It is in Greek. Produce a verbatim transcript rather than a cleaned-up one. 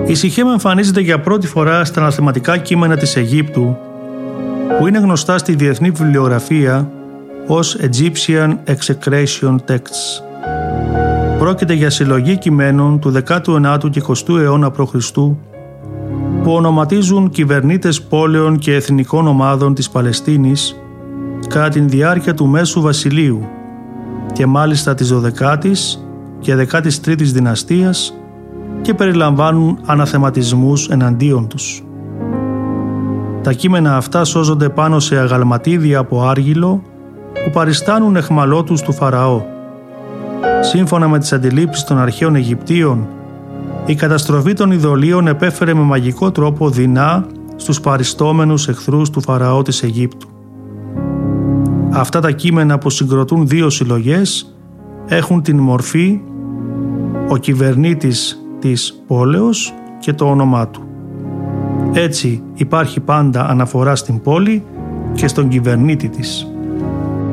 Η Σιχέμ εμφανίζεται για πρώτη φορά στα αναθεματικά κείμενα της Αιγύπτου, που είναι γνωστά στη διεθνή βιβλιογραφία ως Egyptian Execration Texts. Πρόκειται για συλλογή κειμένων του δέκατου ενάτου και εικοστού αιώνα π.Χ. που ονοματίζουν κυβερνήτες πόλεων και εθνικών ομάδων της Παλαιστίνης κατά την διάρκεια του Μέσου Βασιλείου και μάλιστα της δωδεκάτης και δεκάτης τρίτης δυναστείας και περιλαμβάνουν αναθεματισμούς εναντίον τους. Τα κείμενα αυτά σώζονται πάνω σε αγαλματίδια από άργυλο που παριστάνουν αιχμαλώτους του Φαραώ. Σύμφωνα με τις αντιλήψεις των αρχαίων Αιγυπτίων, η καταστροφή των ειδωλίων επέφερε με μαγικό τρόπο δεινά στους παριστόμενους εχθρούς του Φαραώ της Αιγύπτου. Αυτά τα κείμενα που συγκροτούν δύο συλλογές έχουν την μορφή ο κυβερνήτης της πόλεως και το όνομά του. Έτσι υπάρχει πάντα αναφορά στην πόλη και στον κυβερνήτη της.